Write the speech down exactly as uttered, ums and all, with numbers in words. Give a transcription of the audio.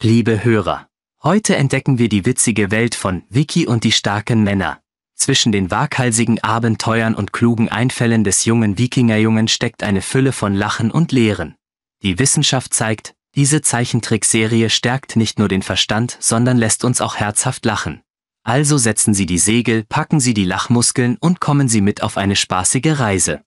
Liebe Hörer, heute entdecken wir die witzige Welt von Vicky und die starken Männer. Zwischen den waghalsigen Abenteuern und klugen Einfällen des jungen Wikingerjungen steckt eine Fülle von Lachen und Lehren. Die Wissenschaft zeigt, diese Zeichentrickserie stärkt nicht nur den Verstand, sondern lässt uns auch herzhaft lachen. Also setzen Sie die Segel, packen Sie die Lachmuskeln und kommen Sie mit auf eine spaßige Reise.